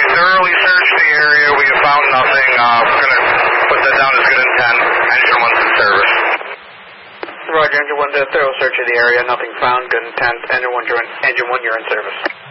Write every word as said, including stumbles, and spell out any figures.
thoroughly searched the area. We have found nothing. Uh, we're going to put that down as good intent. Engine one's in service. Roger, engine one, the thorough search of the area. Nothing found. Good intent. Engine one, you're in, engine one, you're in service.